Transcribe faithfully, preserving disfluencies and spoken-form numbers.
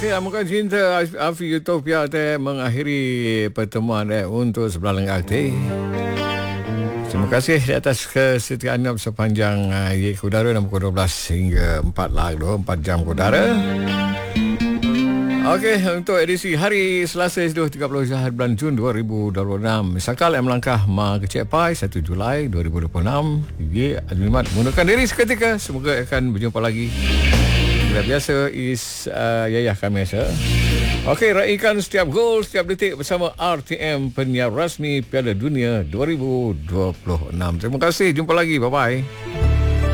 Okey, Amukan Cinta Afi Utopia teh mengakhiri pertemuan eh untuk sebelah lengah teh. Terima kasih di atas kesetiaan anda sepanjang uh, ye udara dalam pukul dua belas hingga empat lah, empat jam udara. Okey, untuk edisi hari Selasa tiga puluh hari bulan Jun dua ribu dua puluh enam. Sakal yang melangkah ma kecepai satu Julai dua ribu dua puluh enam. Ye Azmimat mengundurkan diri seketika. Semoga akan berjumpa lagi. Seperti biasa is uh, Yayah Kamesa. Okey, raikan setiap gol, setiap detik bersama R T M, penyiar rasmi Piala Dunia dua ribu dua puluh enam. Terima kasih, jumpa lagi, bye-bye.